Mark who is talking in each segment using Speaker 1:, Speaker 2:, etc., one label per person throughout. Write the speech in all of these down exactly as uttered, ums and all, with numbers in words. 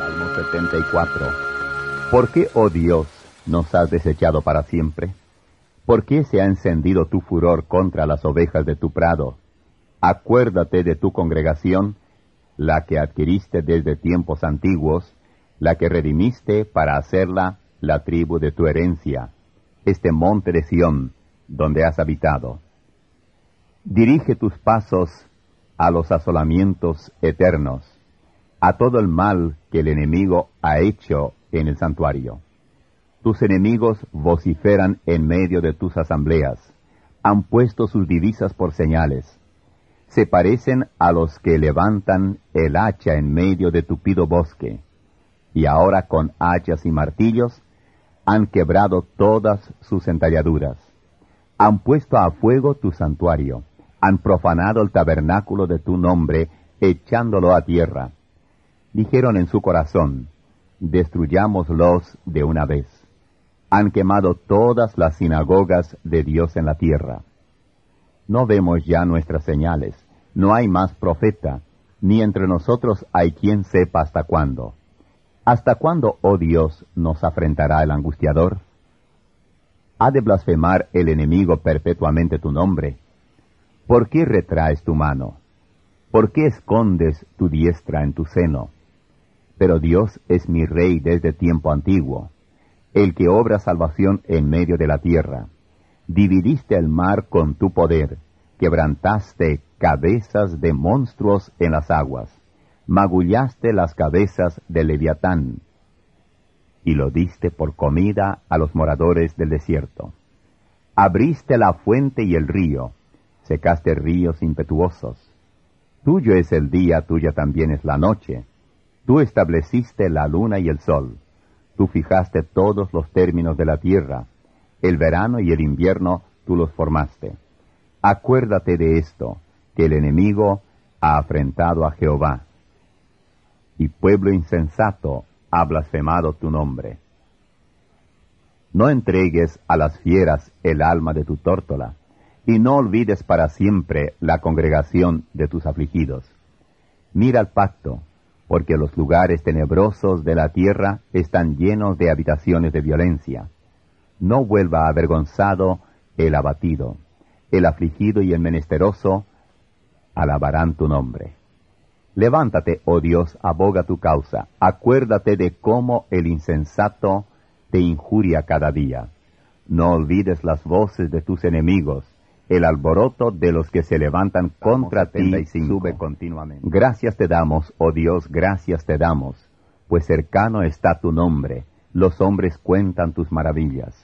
Speaker 1: Salmo setenta y cuatro. ¿Por qué, oh Dios, nos has desechado para siempre? ¿Por qué se ha encendido tu furor contra las ovejas de tu prado? Acuérdate de tu congregación, la que adquiriste desde tiempos antiguos, la que redimiste para hacerla la tribu de tu herencia, este monte de Sión, donde has habitado. Dirige tus pasos a los asolamientos eternos, a todo el mal que el enemigo ha hecho en el santuario. Tus enemigos vociferan en medio de tus asambleas, han puesto sus divisas por señales. Se parecen a los que levantan el hacha en medio de tupido bosque, y ahora con hachas y martillos han quebrado todas sus entalladuras. Han puesto a fuego tu santuario, han profanado el tabernáculo de tu nombre, echándolo a tierra. Dijeron en su corazón, destruyámoslos de una vez. Han quemado todas las sinagogas de Dios en la tierra. No vemos ya nuestras señales, no hay más profeta, ni entre nosotros hay quien sepa hasta cuándo. ¿Hasta cuándo, oh Dios, nos afrentará el angustiador? ¿Ha de blasfemar el enemigo perpetuamente tu nombre? ¿Por qué retraes tu mano? ¿Por qué escondes tu diestra en tu seno? Pero Dios es mi Rey desde tiempo antiguo, el que obra salvación en medio de la tierra. Dividiste el mar con tu poder, quebrantaste cabezas de monstruos en las aguas, magullaste las cabezas del Leviatán, y lo diste por comida a los moradores del desierto. Abriste la fuente y el río, secaste ríos impetuosos. Tuyo es el día, tuya también es la noche. Tú estableciste la luna y el sol. Tú fijaste todos los términos de la tierra. El verano y el invierno tú los formaste. Acuérdate de esto, que el enemigo ha afrentado a Jehová, y pueblo insensato ha blasfemado tu nombre. No entregues a las fieras el alma de tu tórtola, y no olvides para siempre la congregación de tus afligidos. Mira el pacto, porque los lugares tenebrosos de la tierra están llenos de habitaciones de violencia. No vuelva avergonzado el abatido, el afligido y el menesteroso alabarán tu nombre. Levántate, oh Dios, aboga tu causa, acuérdate de cómo el insensato te injuria cada día. No olvides las voces de tus enemigos, el alboroto de los que se levantan contra ti sube continuamente. Gracias te damos, oh Dios, gracias te damos, pues cercano está tu nombre, los hombres cuentan tus maravillas.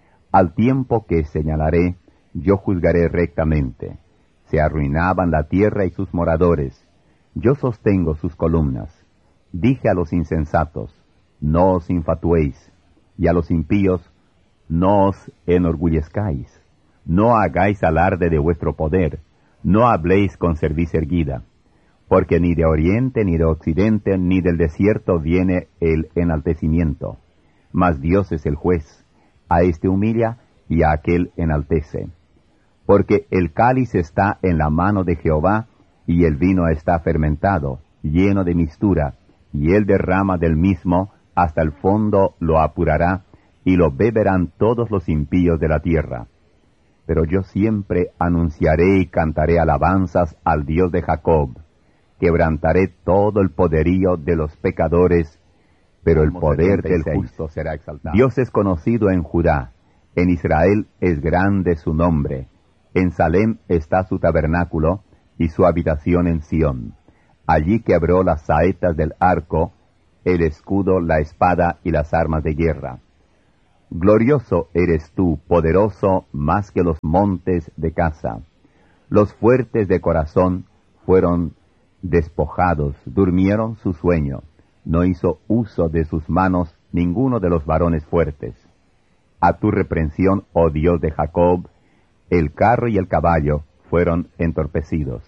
Speaker 1: Al tiempo que señalaré, yo juzgaré rectamente. Se arruinaban la tierra y sus moradores. Yo sostengo sus columnas. Dije a los insensatos, no os infatuéis, y a los impíos, no os enorgullezcáis. No hagáis alarde de vuestro poder, no habléis con cerviz erguida, porque ni de oriente, ni de occidente, ni del desierto viene el enaltecimiento. Mas Dios es el juez, a este humilla y a aquel enaltece. Porque el cáliz está en la mano de Jehová, y el vino está fermentado, lleno de mistura, y él derrama del mismo, hasta el fondo lo apurará, y lo beberán todos los impíos de la tierra. Pero yo siempre anunciaré y cantaré alabanzas al Dios de Jacob. Quebrantaré todo el poderío de los pecadores, pero el poder del justo será exaltado. Dios es conocido en Judá, en Israel es grande su nombre. En Salem está su tabernáculo y su habitación en Sión. Allí quebró las saetas del arco, el escudo, la espada y las armas de guerra. Glorioso eres tú, poderoso más que los montes de Casa. Los fuertes de corazón fueron despojados, durmieron su sueño. No hizo uso de sus manos ninguno de los varones fuertes. A tu reprensión, oh Dios de Jacob, el carro y el caballo fueron entorpecidos.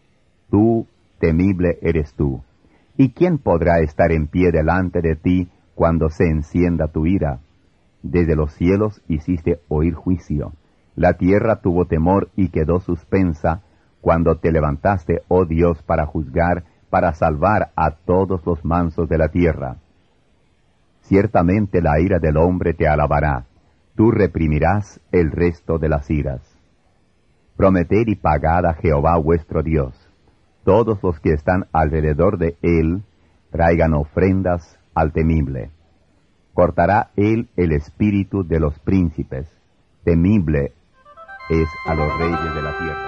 Speaker 1: Tú, temible eres tú. ¿Y quién podrá estar en pie delante de ti cuando se encienda tu ira? Desde los cielos hiciste oír juicio. La tierra tuvo temor y quedó suspensa cuando te levantaste, oh Dios, para juzgar, para salvar a todos los mansos de la tierra. Ciertamente la ira del hombre te alabará, tú reprimirás el resto de las iras. Prometed y pagad a Jehová vuestro Dios. Todos los que están alrededor de él traigan ofrendas al temible. Cortará él el espíritu de los príncipes. Temible es a los reyes de la tierra.